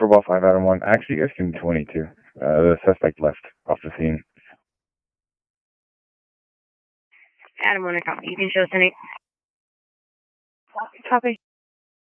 Cobalt 5 Adam 1. Actually, you guys can 22. The suspect left off the scene. Adam 1, I copy. You can show us any. Copy.